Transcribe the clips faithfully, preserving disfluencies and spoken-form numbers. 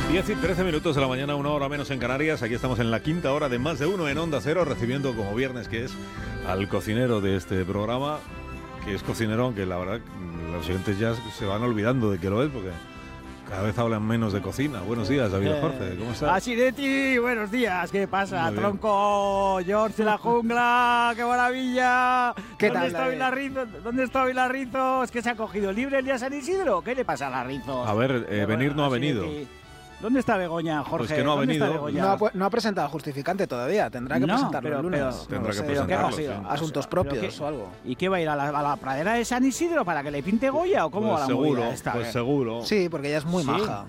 diez y trece minutos de la mañana, una hora menos en Canarias. Aquí estamos en la quinta hora de Más de Uno en Onda Cero, recibiendo como viernes que es al cocinero de este programa, que es cocinero, aunque la verdad los oyentes ya se van olvidando de que lo es, porque cada vez hablan menos de cocina. Buenos días, David eh, Jorge, ¿cómo estás? Asinetti, buenos días, ¿qué pasa? Tronco, George de la jungla, qué maravilla. ¿Qué ¿Dónde tal, está Vilarrizo? ¿Dónde está Vilarrizo? ¿Es que se ha cogido libre el día San Isidro? ¿Qué le pasa a Larrizo? A ver, eh, venir no ha venido. ¿Dónde está Begoña, Jorge? Pues que no ha venido. No ha, no ha presentado justificante todavía. Tendrá que no, presentarlo pero, el lunes. Pero, Tendrá no que presentarlo. Sí. Asuntos propios o algo. ¿Y qué va a ir a la, a la pradera de San Isidro para que le pinte Goya o cómo pues va la seguro, movida esta? Pues eh? seguro. Sí, porque ella es muy ¿Sí? maja.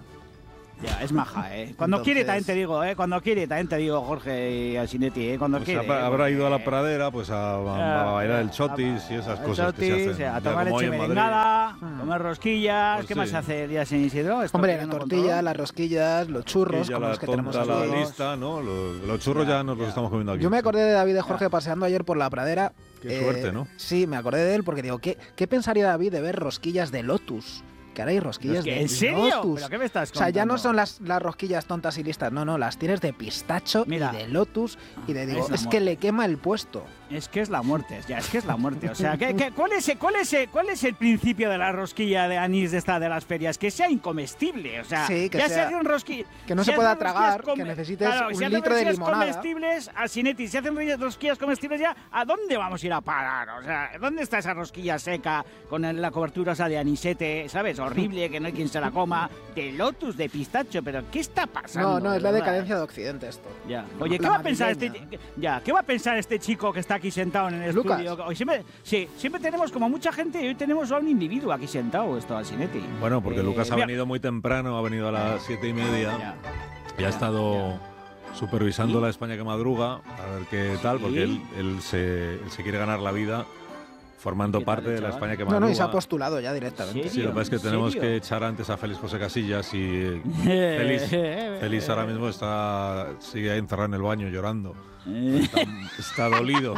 Ya, es maja, ¿eh? Cuando Entonces... quiere también te digo, ¿eh? Cuando quiere también te digo, Jorge y Asinetti, ¿eh? Cuando pues quiere. Habrá, ¿eh? habrá ido a la pradera, pues a, a, a bailar el chotis y esas cosas chotis, que se hacen. A tomar leche merengada, hmm. comer rosquillas. Pues ¿Qué sí. más se hace el día San Isidro? Hombre, la tortilla, las rosquillas, los churros, ya como la los que tonta, tenemos la aquí. lista, ¿no? Los, los churros ya, ya nos ya. los estamos comiendo aquí. Yo me acordé de David de Jorge ya. paseando ayer por la pradera. Qué eh, suerte, ¿no? Sí, me acordé de él porque digo, ¿qué, qué pensaría David de ver rosquillas de Lotus? Que ahora hay rosquillas de ¿En serio? Lotus. ¿Pero qué me estás contando? O sea, ya no son las, las rosquillas tontas y listas, no, no, las tienes de pistacho Mira, y de Lotus y de digo, es, es que le quema el puesto. Es que es la muerte, ya, es que es la muerte. O sea, ¿qué, qué, cuál, es, cuál, es, ¿cuál es el principio de la rosquilla de anís de esta de las ferias? Que sea incomestible, o sea, sí, que ya sea, se hace un rosquilla. Que no se pueda tragar, que necesites claro, un si litro de limonada. comestibles, Asinetti, si hacen rosquillas comestibles ya, ¿a dónde vamos a ir a parar? O sea, ¿dónde está esa rosquilla seca con la cobertura esa de anisete, ¿sabes? Horrible, que no hay quien se la coma, de Lotus, de pistacho, pero ¿qué está pasando? No, no, es la verdad? decadencia de Occidente esto. Ya. Oye, la ¿qué va a pensar madrileña. este ya, ¿qué va a pensar este chico que está aquí sentado en el Lucas. estudio? Hoy siempre, sí, siempre tenemos como mucha gente y hoy tenemos a un individuo aquí sentado, esto, Asinetti. Bueno, porque eh, Lucas ha mira. venido muy temprano, ha venido a las siete y media Ya. y ha estado Ya. supervisando ¿Y? la España que madruga, a ver qué tal, porque él, él, se, él se quiere ganar la vida formando parte de la España que madruga. No, no, y se ha postulado ya directamente. Sí, lo que pasa es que tenemos ¿Serio? que echar antes a Félix José Casillas y Félix, Félix ahora mismo está sigue ahí encerrado en el baño llorando. Está, está dolido.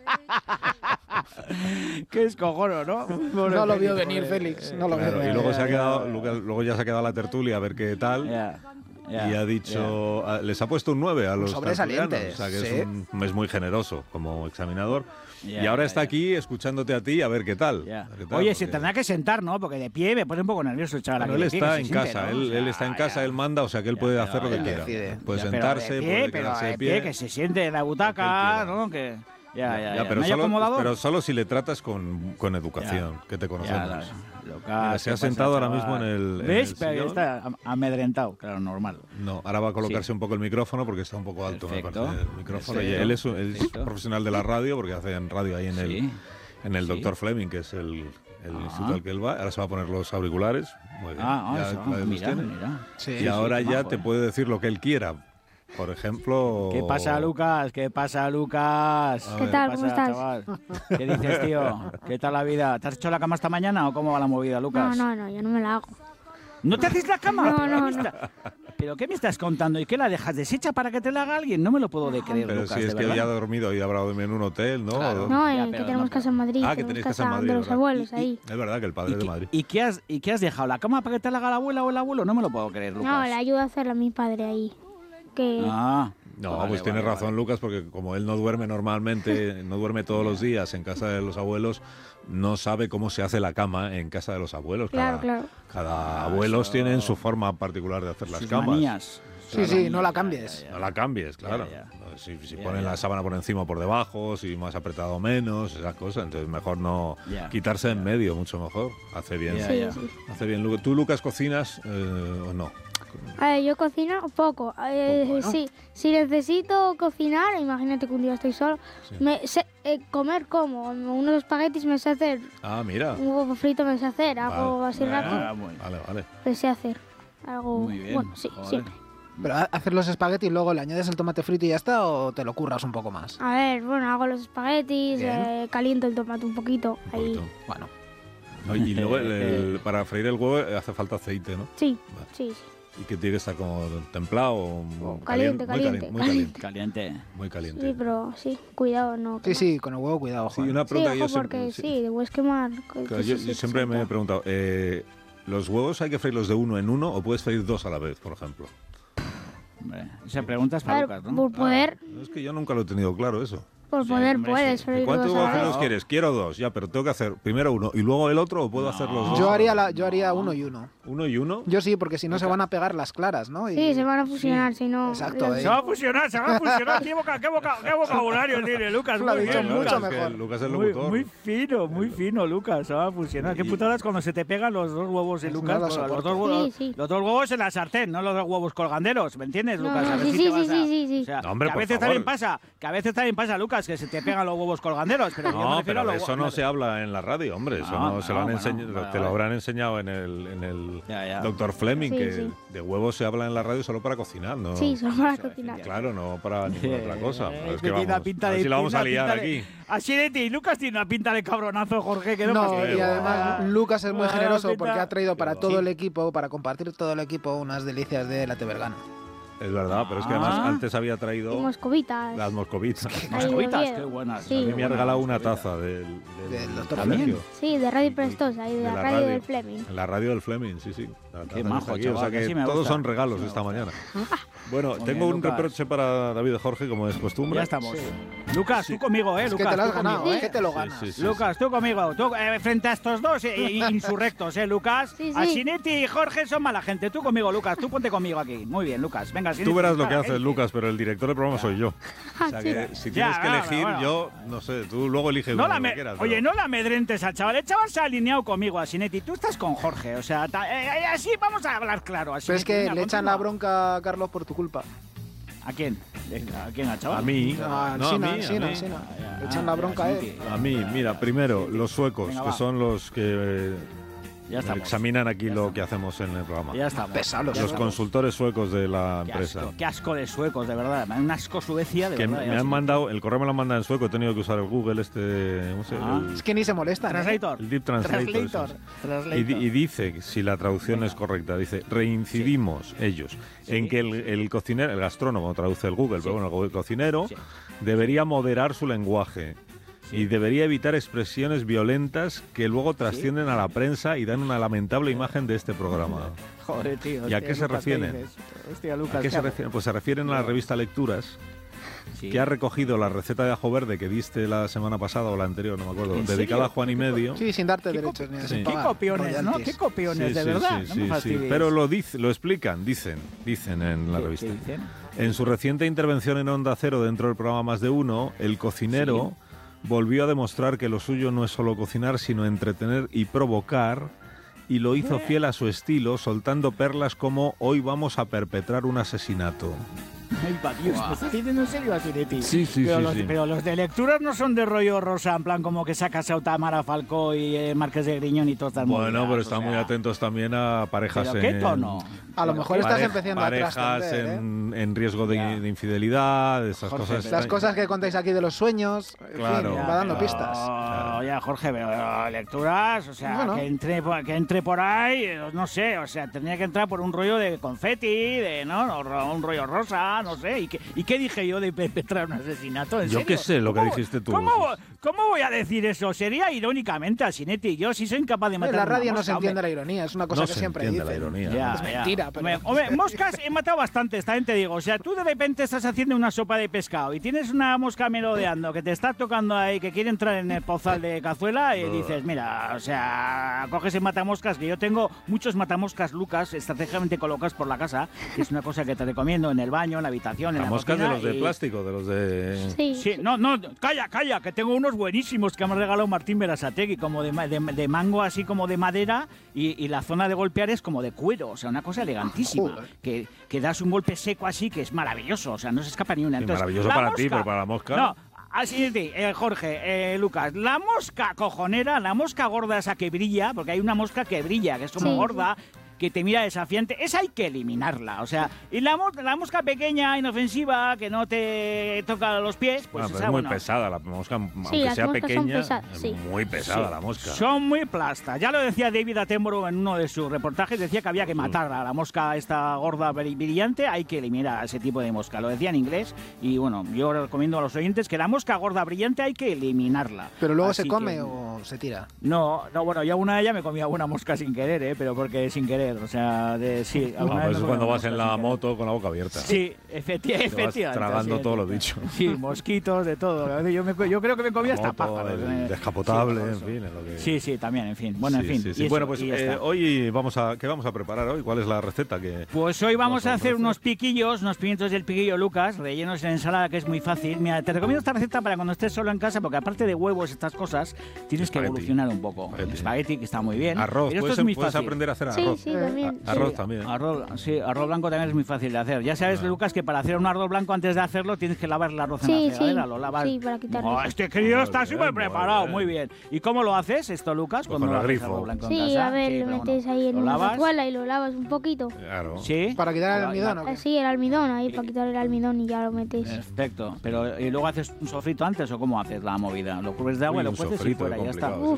Qué escojono, ¿no? Pobre no lo vio venir, pobre, Félix. No lo claro, vio y luego, ya, se ha quedado, ya, ya. luego ya se ha quedado la tertulia a ver qué tal. Ya, ya, y ha dicho, ya. les ha puesto un nueve a los sobresalientes. O sea que sí. es, un, es muy generoso como examinador. Ya, y ahora ya, está ya. aquí escuchándote a ti a ver qué tal. Ya. A ver qué tal Oye, porque... se tendrá que sentar, ¿no? Porque de pie me pone un poco nervioso el chaval. Bueno, él pie, está en siente, casa, ¿no? él, o sea, él está en casa, ya. él manda, o sea que él Ya, puede pero hacer lo que él quiera. decide. Puede Ya, sentarse, pero de pie, puede pero quedarse de de pie, pie. que se siente en la butaca, ¿no? Que ya, ya, ya. pero, ¿No hay solo, acomodador? pero solo si le tratas con, con educación, Ya. que te conocemos. Ya, la, Lucas, Mira, se ha pasa, sentado ahora chaval? mismo en el, en ¿Ves? el Pero sillón. está amedrentado, claro, normal. No, ahora va a colocarse Sí. un poco el micrófono porque está un poco alto, Perfecto. me parece, el micrófono. Y Perfecto. él es, un- él es Perfecto. profesional de la radio porque hace en radio ahí en el, Sí. en el Sí. doctor Fleming, que es el, el Ah. instituto al que él va. Ahora se va a poner los auriculares. Muy bien. Ah, ah, Ya eso, los mira, tiene. mira. Sí, y sí, ahora qué ya majo, te ¿eh? puede decir lo que él quiera. Por ejemplo... ¿Qué pasa, Lucas? ¿Qué pasa, Lucas? A ¿Qué ver. tal? ¿Qué ¿Cómo pasa, estás? chaval? ¿Qué dices, tío? ¿Qué tal la vida? ¿Te has hecho la cama esta mañana o cómo va la movida, No, Lucas? no, no, yo no me la hago. ¿No te haces la cama? No, ¿Pero no, qué me está- ¿Pero qué me estás contando? ¿Y qué la dejas deshecha para que te la haga alguien? No me lo puedo de creer, Pero Lucas, si de es que verdad. ya ha dormido y habrá dormido en un hotel, ¿no? Claro. No, Ya, eh, que pero tenemos no, casa en Madrid. Ah, que tenemos tenéis casa en Madrid, de los ¿verdad? abuelos Y- y- ahí. Es verdad que el padre ¿Y es de qué, Madrid. ¿Y qué has, ¿Y qué has dejado? ¿La cama para que te la haga la abuela o el abuelo? No me lo puedo creer, Lucas. No, le ayuda a hacerla a mi padre ahí. Que... Ah, No, vale, pues tienes vale, razón, vale. Lucas, porque como él no duerme normalmente, no duerme todos los días en casa de los abuelos, no sabe cómo se hace la cama en casa de los abuelos. Claro, cada, claro. Cada Ah, abuelos eso- tienen su forma particular de hacer las Sus camas. manías. Sí, Sus sí, manías, no la ya, cambies. ya, ya. No la cambies, claro. Ya, ya. Si, si Ya, ponen ya. la sábana por encima o por debajo, si más apretado o menos, esas cosas. Entonces mejor no Ya, quitarse en ya. medio, mucho mejor. Hace bien. Ya, Sí, ya. sí. Hace bien. Lu- ¿Tú, Lucas, cocinas eh, o no? A ver, yo cocino poco. Eh, Poco, ¿no? Sí, si necesito cocinar, imagínate que un día estoy solo, Sí. me sé, eh, comer como unos espaguetis me sé hacer, Ah, mira. un huevo frito me sé hacer, algo Vale. así Ah, rápido, muy, Vale, vale. me sé hacer. Algo, muy bien. bueno, sí, Joder. siempre. Pero ha- hacer los espaguetis y luego le añades el tomate frito y ya está, o te lo curras un poco más. A ver, bueno, hago los espaguetis, Bien. eh, caliento el tomate un poquito, Un ahí. poquito. Bueno, No, y luego el- el- para freír el huevo eh, hace falta aceite, ¿no? Sí, Vale. sí, sí. Y que tiene que estar como templado o O calien- caliente, muy caliente, muy caliente. Caliente. Muy caliente. Sí, pero sí, cuidado, no. sí, sí, con el huevo cuidado, Sí, joder. una Sí, pregunta que ojo, yo siempre, porque sí, sí, te puedes quemar. que- claro, que yo, sí, yo sí, siempre sí, me he sí. preguntado, eh, ¿los huevos hay que freírlos de uno en uno o puedes freír dos a la vez, por ejemplo? Hombre, esa pregunta es para Claro, Lucas, ¿no? por poder, Ah, es que yo nunca lo he tenido claro eso. por Sí, poder hombre, puedes. sí. pero ¿Y ¿Cuántos tú lo sabes. agujeros quieres? Quiero dos, ya, pero tengo que hacer primero uno y luego el otro, o puedo hacer los dos. Yo haría, la, yo haría uno y uno. ¿Uno y uno? Yo sí, porque si no se van a pegar las claras, ¿no? Y- Sí, se van a fusionar, si no... Exacto, los- eh. Se va a fusionar, se va a fusionar. ¿Qué, boca, qué, boca, qué vocabulario tiene Lucas? Lo ha Muy dicho bien, mucho Lucas. es que mejor. Lucas es el Muy, locutor. muy fino, muy fino, Lucas. Se va a fusionar. Qué Y- putadas cuando se te pegan los dos huevos en No Lucas. lo los, soporto. dos huevos, Sí, sí. los dos huevos en la sartén, no los dos huevos colganderos. ¿Me entiendes, No, Lucas? no, A ver sí, si sí, te vas sí, a- sí, sí, sí. O sea, No, hombre, que a por veces favor. también pasa, que a veces también pasa, Lucas, que se te pegan los huevos colganderos. Pero yo me No, refiero a pero los eso hue- no se habla en la radio, hombre. Eso No, no, se lo no, han bueno, enseñado, vale, te lo vale. habrán enseñado en el, en el Ya, ya. doctor Fleming, Sí, que sí. de huevos se habla en la radio solo para cocinar, ¿no? Sí, solo para Eso, cocinar. Claro, no para ninguna otra cosa. Eh, Pero es que que tiene una vamos, pinta a ver de- si la vamos tiene a una liar pinta de- aquí. Así de ti, Lucas tiene una pinta de cabronazo, Jorge, que no No, pasa. y además Lucas es muy Ah, generoso pinta- porque ha traído para Sí. todo el equipo, para compartir todo el equipo, unas delicias de la Tebergana. Es verdad, pero es que además Ah. antes había Y traído moscovitas. las moscovitas. Ahí Moscovitas, de qué buenas. Sí. A mí Qué me ha regalado una moscovitas. taza del, del, Del doctor colegio. Fleming. Sí, de Radio Prestosa y de, De la la radio radio. del Fleming. En la radio del Fleming, sí, sí. La taza Qué está majo, aquí, chaval, o sea que que sí me todos gusta. son regalos Sí me esta gusta. mañana. Bueno, Muy tengo bien, un Lucas. reproche para David Jorge, como es costumbre. Ya estamos. Lucas, tú conmigo, ¿eh? Es que Lucas, te lo has tú ganado, conmigo, ¿eh? Que te lo ganas. Sí, sí, sí, Lucas, tú conmigo. Tú, eh, frente a estos dos eh, insurrectos, ¿eh, Lucas? Sí, sí. Asinetti y Jorge son mala gente. Tú conmigo, Lucas. Tú ponte conmigo aquí. Muy bien, Lucas. Venga, Asinetti. Tú verás lo que mala hace gente. Lucas, pero el director del programa soy yo. O sea que si Ya, tienes que bueno, elegir, bueno. yo no sé, tú luego eliges No lo la que me- quieras. Oye, pero- no la amedrentes al chaval. El chaval se ha alineado conmigo, Asinetti. Tú estás con Jorge. O sea, ta- eh, eh, así vamos a hablar claro. Pero es Asinetti. que Venga, le echan la continúa. bronca a Carlos por tu culpa. ¿A quién? ¿A quién, al chaval? A mí, No, no, a Sina, mí, a Sina, mí. Sina. ya, Le echan ah, la ya, bronca a él. Asinetti. A mí, mira, primero, los suecos, Venga, que va. son los que eh, Ya estamos. examinan aquí lo que hacemos en el programa. Ya estamos. Pesados los Ya Los estamos. consultores suecos de la Qué empresa. asco, qué asco de suecos, de verdad. Un asco Suecia, de Que verdad. me ya han sí. mandado, el correo me lo han mandado en sueco, he tenido que usar el Google, este, ¿cómo se Ah. llama? Es que ni se molestan. ¿eh? Translator. El Deep Translator. Translator. eso es. Translator. Y, di- y dice, si la traducción es correcta, dice, reincidimos ellos Sí. en que el, el cocinero, el gastrónomo traduce el Google, Sí. pero bueno, el cocinero Sí. debería moderar su lenguaje Sí. y debería evitar expresiones violentas que luego trascienden a la prensa y dan una lamentable imagen de este programa. Joder, tío. ¿Y a hostia, qué se Lucas, ¿qué refieren? dices? Hostia, Lucas, ¿A qué se hago? refieren? Pues se refieren a la revista Lecturas, Sí. que ha recogido la receta de ajo verde que diste la semana pasada o la anterior, no me acuerdo, ¿En dedicada serio? a Juan y medio. Sí, sin darte ¿Qué derechos ni co- sin Sí. Qué pagar copiones, ¿no? royalties. Qué copiones, Sí, de sí, verdad. sí, no sí, me sí. fastidies. Pero lo, dice, lo explican, dicen, dicen en la ¿Qué- revista. qué dicen? En su reciente intervención en Onda Cero dentro del programa Más de Uno, el cocinero volvió a demostrar que lo suyo no es solo cocinar, sino entretener y provocar, y lo hizo fiel a su estilo, soltando perlas como "hoy vamos a perpetrar un asesinato". Ay, pa' Dios, ¿me estás diciendo en serio, Asinetti? Sí, sí, pero sí, los, sí. Pero los de lecturas no son de rollo rosa, en plan como que sacas a Tamara Falcó y eh, Marqués de Griñón y todas estas Bueno, movidas, pero o están sea, muy atentos también a parejas ¿Pero qué en... tono? A lo Pero mejor qué- estás Pareja- empezando a parejas trascender, ¿eh? en, en riesgo de, Ya. de infidelidad, esas Jorge, cosas. pero- Las cosas que contáis aquí de los sueños, en Claro. fin, Ya, va dando pero- pistas. Ya, Jorge, pero lecturas, o sea, Bueno. que, entre, por- que entre por ahí, eh, no sé, o sea, tendría que entrar por un rollo de confeti, de, ¿no? O ro- un rollo rosa, no sé. ¿Y qué, y qué dije yo de perpetrar un asesinato? ¿En Yo serio? qué sé lo que ¿Cómo- dijiste tú. ¿cómo, ¿Cómo voy a decir eso? Sería irónicamente, Asinetti. Yo sí soy incapaz de matar En la una radio no mosca, se entiende hombre. la ironía, es una cosa No que se siempre entiende dicen. la ironía. Ya, Es ya. mentira, pero- Hombre, hombre, moscas he matado bastantes, también te digo. O sea, tú de repente estás haciendo una sopa de pescado y tienes una mosca merodeando que te está tocando ahí, que quiere entrar en el pozal de cazuela y dices, mira, o sea, coges el matamoscas, que yo tengo muchos matamoscas, Lucas, estratégicamente colocados por la casa, que es una cosa que te recomiendo en el baño, en la habitación, en Las la moscas de cocina, los de y- plástico, de los de... Sí. Sí, no, no, calla, calla, que tengo unos buenísimos que me ha regalado Martín Berasategui, como de, ma- de, de mango así como de madera y, y la zona de golpear es como de cuero, o sea, una cosa elegantísima, Joder. que, que das un golpe seco así que es maravilloso, o sea, no se escapa ni una. Sí, Entonces, maravilloso la para ti, mosca- pero para la mosca... No, así de eh, Jorge, eh, Lucas, la mosca cojonera, la mosca gorda esa que brilla, porque hay una mosca que brilla, que es como Sí, gorda, que te mira desafiante, esa hay que eliminarla, o sea, y la, mo- la mosca pequeña, inofensiva, que no te toca los pies, pues Bueno, pero esa, es muy bueno, pesada la mosca, aunque las sea moscas son pequeña, pesadas, es sí. muy pesada Sí. la mosca. Son muy plastas. Ya lo decía David Attenborough en uno de sus reportajes, decía que había que matar a la mosca esta gorda bri- brillante, hay que eliminar a ese tipo de mosca. Lo decía en inglés y bueno, yo recomiendo a los oyentes que la mosca gorda brillante hay que eliminarla. Pero luego Así se come que- o se tira. No, no, bueno, yo una de ellas me comía una mosca sin querer, ¿eh? Pero porque sin querer, joder, o sea, de, sí. No, alguna pero vez eso nos cuando comemos vas en cosas la sin querer. moto con la boca abierta. Sí, efecti Te vas efectivamente. tragando sí, todo lo sí. dicho. Sí, mosquitos, de todo. Yo, me, yo creo que me comí hasta Moto, pájaros. el eh. descapotable, Sí, en fin. en lo que... Sí, sí, también, en fin. Bueno, Sí, en fin. sí, y sí. eso, Bueno, pues y ya eh, está. hoy vamos a... ¿Qué vamos a preparar hoy? ¿Cuál es la receta que...? Pues hoy vamos Vamos a a hacer ofrecer. unos piquillos, unos pimientos del piquillo Lucas, rellenos en ensalada, que es muy fácil. Mira, te recomiendo esta receta para cuando estés solo en casa, porque aparte de huevos, estas cosas, tienes que Espagueti. evolucionar un poco. Espagueti. Espagueti, que está muy bien. Arroz, Pero esto puedes, es muy puedes fácil. aprender a hacer Sí, arroz. sí, también. A- arroz Sí, también. Arroz, sí, arroz blanco también es muy fácil de hacer. Ya sabes, Vale. Lucas, que para hacer un arroz blanco antes de hacerlo tienes que lavar el arroz en Sí, la fregadera, sí. lo lavas. Sí, para quitarlo. Oh, este crío está Muy bien, súper muy preparado, bien. muy bien. ¿Y cómo lo haces esto, Lucas? Pues cuando con el haces grifo. arroz blanco en Sí, casa? a ver, Sí, lo pero metes bueno, ahí en ¿lo una lavas? cazuela y lo lavas un poquito. Claro. Sí. Para quitar el La- almidón, la- ¿o qué? Así, el almidón ahí, para quitar el almidón y ya lo metes. Perfecto. Pero ¿y luego haces un sofrito antes o cómo haces la movida? ¿Lo cubres de agua Uy, y lo un cueces y sofrito, fuera? qué Ya está. complicado. Uf.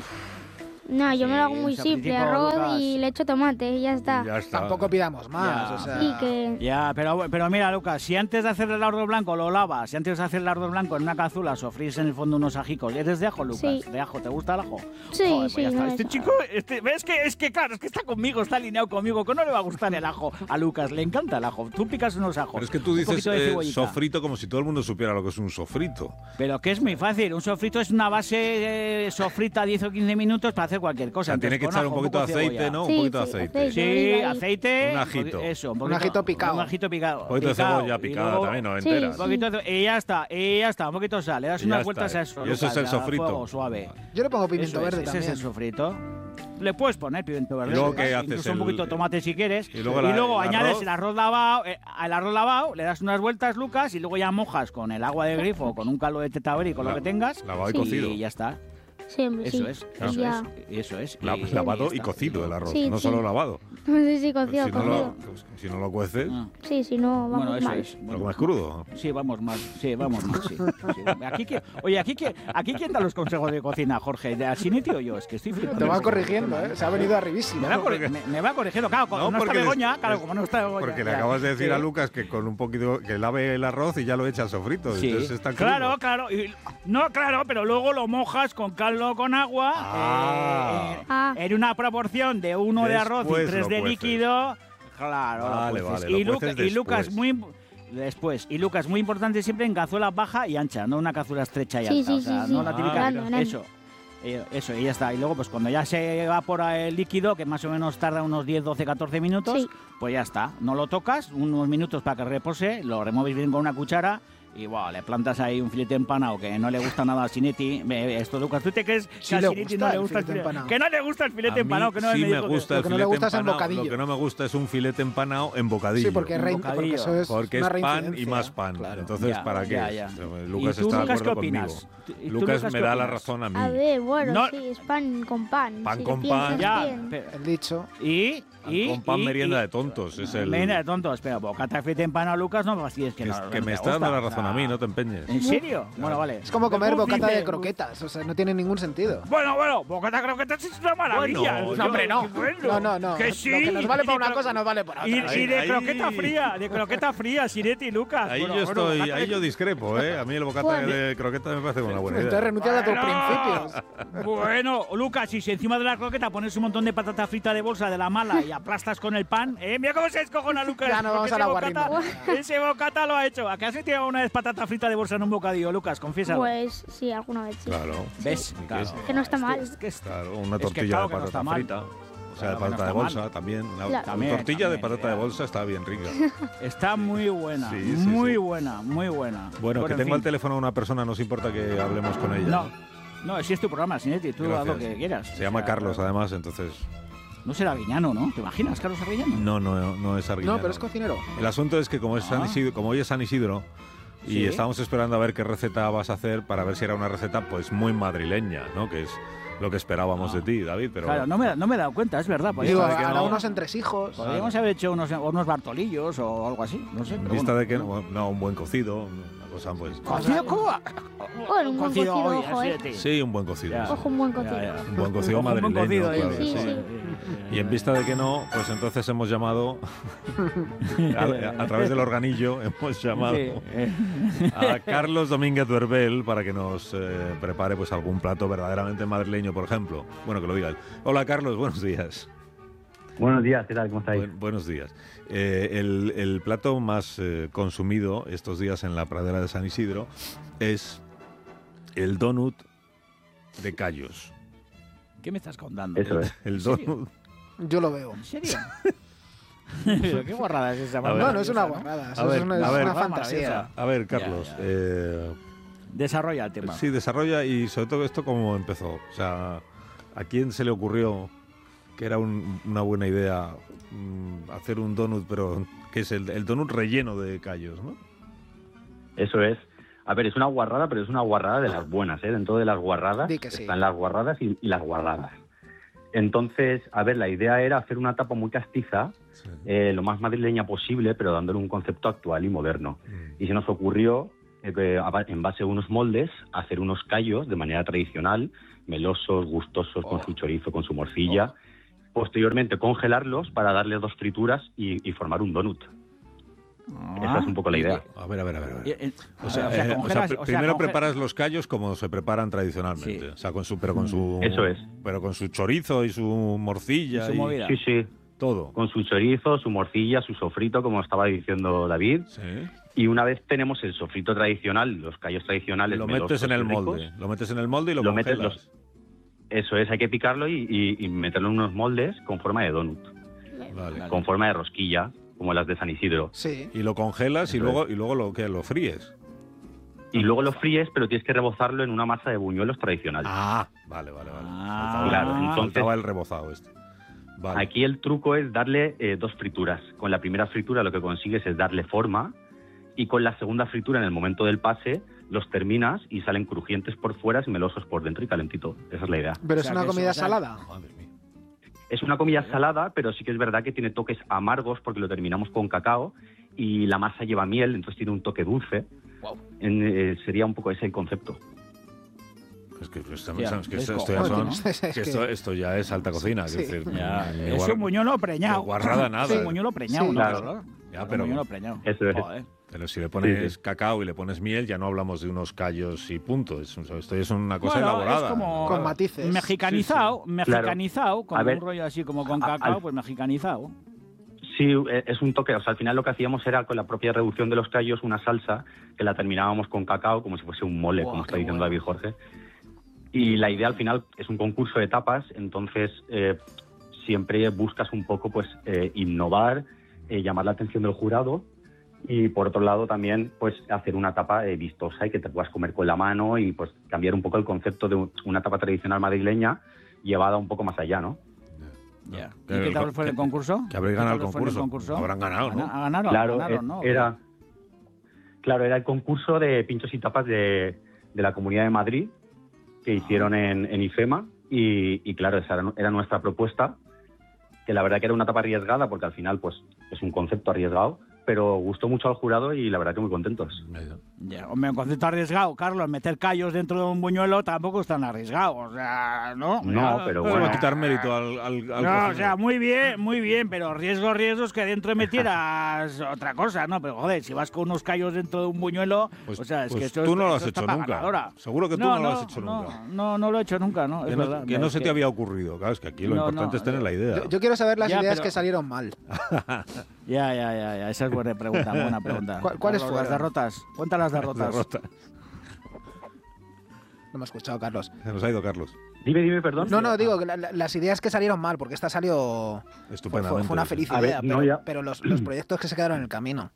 No, yo me lo hago Sí, muy un simple, sofritico, arroz Lucas. y le echo tomate y ya está. Y ya está. Tampoco pidamos más, Ya. o sea... Y que... Ya, pero, pero mira, Lucas, si antes de hacer el arroz blanco lo lavas, si antes de hacer el arroz blanco en una cazuela sofrís en el fondo unos ajicos, ¿eres de ajo, Lucas? Sí. ¿De ajo? ¿Te gusta el ajo? Sí, Joder, pues sí, ya está. no Este es- chico, este, ¿ves que es que claro, es que está conmigo, está alineado conmigo, que no le va a gustar el ajo a Lucas, le encanta el ajo. Tú picas unos ajos. Pero es que tú un dices poquito de eh, cebollita. sofrito como si todo el mundo supiera lo que es un sofrito. Pero que es muy fácil, un sofrito es una base eh, sofrita diez o quince minutos para hacer cualquier O cosa. sea, tiene Entonces, que con echar ajo, un poquito de poco aceite, cebolla. ¿no? Sí, un poquito de sí, aceite. aceite. Sí, Oliva y- aceite. Un ajito. Eso, Un ajito picado. Un ajito picado. Un poquito de picado, cebolla y picada luego- también, no Sí, entera. Un poquito de- y ya está, y ya está, un poquito de sal. Le das Y ya unas está. vueltas a eso. Y eso es Lucas, el a sofrito. fuego suave. Yo le pongo pimiento Eso es, verde ese también. es el sofrito. Le puedes poner pimiento verde. ¿Y luego Lucas, qué haces? incluso un El- poquito de tomate si quieres. Y luego la- el añades arroz. el arroz lavado, eh, al arroz lavado, le das unas vueltas, Lucas, y luego ya mojas con el agua de grifo o con un caldo de tetaberí, con La- lo que tengas. lavado y Sí. cocido. Y ya está. Siempre, Eso sí. es, Y eso ya. es, eso es. La- y- lavado ya y está. cocido el arroz, Sí, no sí. solo lavado. No sé si Pues cocido, si, no cocido. lo, pues si no lo cueces, Ah. Sí, si no, vamos Bueno, eso mal. es. lo Bueno, comes crudo. sí, vamos más. Sí, vamos más. Sí, sí. Aquí, que- oye, aquí, que- aquí quién da los consejos de cocina, Jorge. ¿De Asinetti o yo? Es que estoy flipando. Te va corrigiendo, ¿eh? Se ha venido arribísimo. Me va, corri- me, me va corrigiendo, claro, como No, no, está porque Begoña, les- claro, les- como no está Begoña. Porque le ya. acabas de decir Sí. a Lucas que con un poquito que lave el arroz y ya lo echa al sofrito. Sí, Entonces está crudo. claro, claro. Y- no, claro, pero luego lo mojas con caldo con agua. Ah. eh, Ah. en una proporción de uno de arroz y Después tres lo de cueces. líquido. Claro, lo Vale, cueces. vale, lo y, Luca- cueces y Lucas, después. muy. imp- Después. Y Lucas, muy importante siempre en cazuela baja y ancha, no una cazuela estrecha y Sí, alta. sí, o sea, sí, no sí. la Ah, típica. grande, grande. Eso. Eh, Eso, y ya está. Y luego, pues cuando ya se evapora el líquido, que más o menos tarda unos diez, doce, catorce minutos, Sí. pues ya está. No lo tocas, unos minutos para que repose, lo remueves bien con una cuchara y wow, le plantas ahí un filete empanado que no le gusta nada a Sinetti. Ve, Esto, Lucas, ¿tú te crees que Sí a le Sinetti gusta no le el gusta el filete filete empanado. Que no le gusta el filete A mí empanado, que no sí me me dijo que- gusta Lo el que no le filete gusta es el empanado. bocadillo. Lo que no me gusta es un filete empanado en bocadillo. Sí, porque, es Un rein- bocadillo. porque eso es Porque una es pan y reincidencia. más pan. Claro. Entonces, Ya, ¿para qué? ya, ya. Lucas ¿Y tú, está de Lucas, qué acuerdo opinas? conmigo. ¿Y tú, Lucas Lucas, me qué da la opinas? razón a mí. A ver, bueno, No- sí, es pan con pan. Pan si con lo piensas pan. Ya, bien. pero- El dicho. y, y, Con pan y- merienda y- de tontos. Es el... Merienda de tontos, pero bocata de filete empanado, Lucas, no me fastidies que, que, no, es- no que te me está gusta, dando la o razón sea, a mí, no te empeñes. ¿En serio? Bueno, vale. Es como comer Uf, bocata dice, de croquetas, o sea, no tiene ningún sentido. Bueno, bueno, bocata de croquetas es una maravilla. Bueno, No, hombre, no. No, no, no. Que Lo sí. que nos vale Y para de una cro- cosa nos vale para Y, otra. y de Ahí- croqueta ahí- fría, de croqueta fría, Sinetti y Lucas. Ahí Bueno, yo bueno, estoy, bocata ahí de- yo discrepo, ¿eh? A mí el bocata Bueno. de croqueta me parece una buena Entonces idea. renuncias a tus Bueno. principios. Bueno, Lucas, y si encima de la croqueta pones un montón de patata frita de bolsa de la mala y aplastas con el pan, ¿eh? Mira cómo se descojona Lucas. Ya no vamos porque a la ese bocata- guarrina. Ese bocata lo ha hecho. ¿A qué has tirado una vez patata frita de bolsa en un bocadillo, Lucas? Confiesa. Pues sí, alguna vez sí. Claro. ¿Ves? ¿Y qué Claro. es? Que no está mal. Es que es- Claro, una Es que tortilla claro de que no patata está mal. frita. O sea, de Claro que no patata de está bolsa mal. también. Una Claro. También, tortilla de también, patata de ya. bolsa está bien rica. Está muy buena. Sí, sí, muy sí. buena, muy buena. Bueno, que en tengo fin. al teléfono a una persona, no os importa que hablemos con ella. No, no, si es tu programa, Sinetti, tú haz Gracias. lo que quieras. Se llama O sea, Carlos, además, entonces. No será Arguiñano, ¿no? ¿Te imaginas, Carlos Arguiñano? No, no, no es Arguiñano. No, pero es cocinero. El asunto es que como, es San Ah. Isidro- como hoy es San Isidro y Sí. estamos esperando a ver qué receta vas a hacer para ver si era una receta pues muy madrileña, ¿no? Que es lo que esperábamos Ah. de ti, David. Pero Claro, no me, no me he dado cuenta, es verdad. Digo, Podríamos, de que hará no- unos entresijos. podríamos haber hecho unos, unos Bartolillos o algo así, no sé. en pero vista bueno. de que no, no, un buen cocido, una cosa pues. ¿Cocido cómo? Bueno, un buen cocido, hoy, ojo, así eh. de ti. Sí, un buen cocido. Ya. sí. Ojo, un buen cocido. Ya, ya. Un buen cocido Un buen madrileño, cocido, claro, sí, sí. sí. Y en vista de que no, pues entonces hemos llamado, a, a través del organillo, hemos llamado Sí, eh. a Carlos Domínguez Duerbel para que nos eh, prepare pues algún plato verdaderamente madrileño, por ejemplo. Bueno, que lo diga él. Hola, Carlos, buenos días. Buenos días, ¿qué tal? ¿Cómo estáis? Buen- buenos días. Eh, el, el plato más eh, consumido estos días en la pradera de San Isidro es el donut de callos. ¿Qué me estás contando? Eso es. El ¿En serio? donut. Yo lo veo. ¿En serio? Pero qué guarrada es esa. A ver. No, no es una maravillosa, guarrada, A eso ver, es una, a es ver. una Ah, fantasía. maravillosa. A ver, Carlos. Ya, ya. eh, Desarrolla el tema. sí, desarrolla y sobre todo esto cómo empezó. O sea, ¿a quién se le ocurrió que era un- una buena idea mm, hacer un donut, pero que es el, el donut relleno de callos, ¿no? Eso es. A ver, es una guarrada, pero es una guarrada de las buenas, ¿eh? Dentro de las guarradas Di que sí. están las guarradas y, y las guarradas. Entonces, a ver, la idea era hacer una tapa muy castiza, Sí. eh, lo más madrileña posible, pero dándole un concepto actual y moderno. Mm. Y se nos ocurrió, eh, que a ba- en base a unos moldes, hacer unos callos de manera tradicional, melosos, gustosos, con Oh. su chorizo, con su morcilla. Posteriormente, congelarlos para darles dos frituras y, y formar un donut. Ah. Esa es un poco la idea. A ver, a ver, a ver. a ver. Y- y- O sea, o sea, eh, o sea, congelas- pr- o sea, primero conge- preparas los callos como se preparan tradicionalmente, Sí. o sea, con su, pero con su, Eso es. pero con su chorizo y su morcilla Y su y movida. Sí, sí. todo. Con su chorizo, su morcilla, su sofrito, como estaba diciendo David. Sí. Y una vez tenemos el sofrito tradicional, los callos tradicionales, Lo melosos metes en el y ricos, molde, lo metes en el molde y lo, Lo metes congelas. eso es, hay que picarlo y, y- y meterlo en unos moldes con forma de donut, Vale. con forma de rosquilla, como las de San Isidro. Sí. Y lo congelas y Eso luego y luego lo que lo fríes. Y luego lo fríes, pero tienes que rebozarlo en una masa de buñuelos tradicional. Ah, vale, vale, vale. Ah, Faltaba- claro, entonces- faltaba el rebozado este. Vale. Aquí el truco es darle eh, dos frituras. Con la primera fritura lo que consigues es darle forma y con la segunda fritura en el momento del pase los terminas y salen crujientes por fuera y melosos por dentro y calentito. Esa es la idea. Pero O es sea, una que eso, comida o sea, salada. Madre mía. Es una comida salada, pero sí que es verdad que tiene toques amargos porque lo terminamos con cacao y la masa lleva miel, entonces tiene un toque dulce. Wow. En, eh, sería un poco ese el concepto. Es que, esto, Ya, es que es esto, esto ya cojones, son- ¿no? Es que que- esto, esto ya es alta cocina. Sí. Es decir, Ya, ni es guar- un buñuelo preñado. de guarrada nada. Es un buñuelo preñado, Sí, ¿no? claro. Carlos? Ya, Un pero- buñuelo preñado. Eso es. Joder. Pero si le pones Sí, sí. cacao y le pones miel, ya no hablamos de unos callos y punto. Es un- esto ya es una cosa Bueno, elaborada. es como elaborada. Con matices. mexicanizado, mexicanizado, con A ver, un rollo así como con a- cacao, al- pues mexicanizado. Sí, eh, es un toque. O sea, al final lo que hacíamos era con la propia reducción de los callos una salsa que la terminábamos con cacao como si fuese un mole, Buah, como está qué diciendo bueno. David Jorge. Y la idea al final es un concurso de tapas, entonces eh, siempre buscas un poco pues eh, innovar, eh, llamar la atención del jurado y por otro lado también pues hacer una tapa eh, vistosa y que te puedas comer con la mano y pues cambiar un poco el concepto de un- una tapa tradicional madrileña llevada un poco más allá, ¿no? Ya. ¿Y Pero qué el tal co- fue el que- concurso? que habréis ¿Qué ganado tal el fue en concurso. Habrán ganado, ¿no? Gana- Ganaron, Claro, ganaron, eh, ¿no? era claro, era el concurso de pinchos y tapas de, de la Comunidad de Madrid que hicieron en, en IFEMA y, y claro, esa era, era nuestra propuesta, que la verdad que era una tapa arriesgada porque al final pues es un concepto arriesgado, pero gustó mucho al jurado y la verdad que muy contentos. Ya, hombre, un concepto arriesgado, Carlos. Meter callos dentro de un buñuelo tampoco es tan arriesgado, o sea, ¿no? No, Ya, pero No le bueno. va a quitar mérito al, al, al No, cocinero. o sea, muy bien, muy bien, pero riesgo, riesgos que dentro metieras otra cosa, ¿no? Pero joder, si vas con unos callos dentro de un buñuelo, Pues- o sea, es pues que esto tú es- no lo has esto está hecho pa' nunca. ganadora. Seguro que tú no lo has hecho no, nunca. No, no lo he hecho nunca, ¿no? Que Es no, verdad. que no es se te que- había ocurrido. Claro, es que aquí lo No, importante no, es tener eh, la idea. Yo, yo quiero saber las Ya, ideas pero- que salieron mal. Ya, ya, ya, ya, esa es buena pregunta, buena pregunta. ¿Cuál- cuáles Carlos, Las fueron? derrotas, cuenta las derrotas. Derrota. No me ha escuchado, Carlos. Se nos ha ido Carlos. Dime, dime, perdón. No, no, digo que la- la- las ideas que salieron mal, porque esta salió. Fue, Estupendamente. fue una feliz A ver, idea, no, pero, ya. pero los, los proyectos que se quedaron en el camino.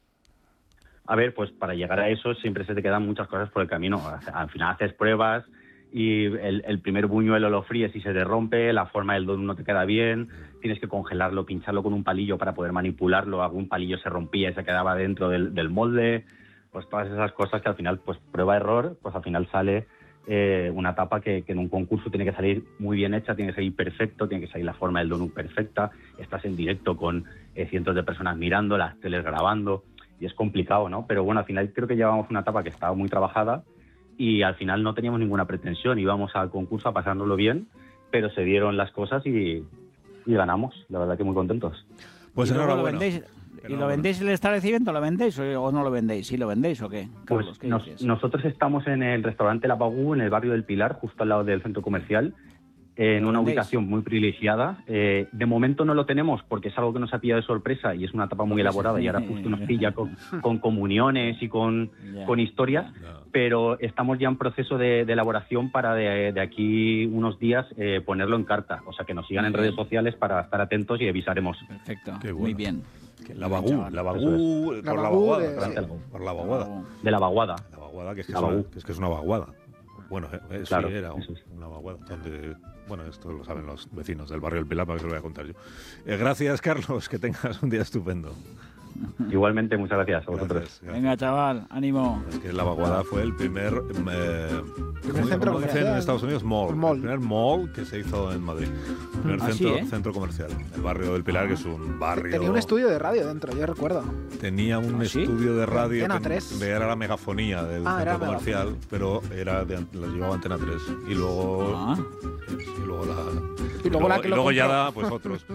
A ver, pues para llegar a eso siempre se te quedan muchas cosas por el camino. Al final haces pruebas y el, el primer buñuelo lo fríes y se te rompe, la forma del donut no te queda bien, tienes que congelarlo, pincharlo con un palillo para poder manipularlo, algún palillo se rompía y se quedaba dentro del, del molde, pues todas esas cosas que al final, pues prueba-error, pues al final sale eh, una tapa que, que en un concurso tiene que salir muy bien hecha, tiene que salir perfecto, tiene que salir la forma del donut perfecta, estás en directo con eh, cientos de personas mirando, las teles grabando, y es complicado, ¿no? Pero bueno, al final creo que llevamos una etapa que estaba muy trabajada y al final no teníamos ninguna pretensión, íbamos al concurso a pasándolo bien, pero se dieron las cosas y, y ganamos, la verdad que muy contentos. Pues Y luego lo enhorabuena. vendéis- ¿Y lo Enhorabuena. vendéis el establecimiento? ¿Lo vendéis o, o no lo vendéis? ¿Sí lo vendéis o qué? Carlos, Pues ¿qué nos- dices? nosotros estamos en el restaurante La Pagú, en el barrio del Pilar, justo al lado del centro comercial, en una ¿Dónde ubicación muy privilegiada. Eh, de momento no lo tenemos porque es algo que nos ha pillado de sorpresa y es una etapa muy elaborada y ahora justo nos pilla con, con comuniones y con, Ya. con historias, pero estamos ya en proceso de, de elaboración para de, de aquí unos días eh, ponerlo en carta. O sea, que nos sigan en Muy bien. redes sociales para estar atentos y avisaremos. Perfecto, Qué bueno. muy bien. La Bagú, la Bagú, por la Bagú vaguada, de- claro, por la vaguada. De la vaguada. La vaguada, que es que, La es, una, Bagú. que es que es una vaguada. Bueno, eh, eh, Claro, sí, era un- eso es. una vaguada. Donde, bueno, esto lo saben los vecinos del barrio del Pilar, para que se lo voy a contar yo. Eh, gracias, Carlos, que tengas un día estupendo. Igualmente, muchas gracias a vosotros. Gracias, gracias. Venga, chaval, ánimo. Es que la vaguada fue el primer, eh, ¿cómo- centro cómo dicen comercial. en Estados Unidos? Mall. Mall. El primer mall que se hizo en Madrid. El primer Ah, sí, centro, ¿eh? centro comercial. El barrio del Pilar, que es un barrio... Tenía un estudio de radio dentro, yo recuerdo. Tenía un ¿Ah, sí? estudio de radio Antena que tres. de- era la megafonía del Ah, era centro la comercial, pero era de, la llevaba Antena tres. Y luego, Ah. y luego, la, Y luego la que lo y luego ya compró. da pues otros.